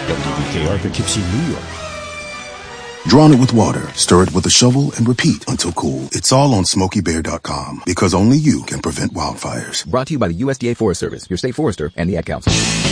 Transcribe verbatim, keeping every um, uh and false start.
W D K R, Poughkeepsie, New York. Drown it with water, stir it with a shovel, and repeat until cool. It's all on Smokey Bear dot com, because only you can prevent wildfires. Brought to you by the U S D A Forest Service, your state forester, and the Ad Council.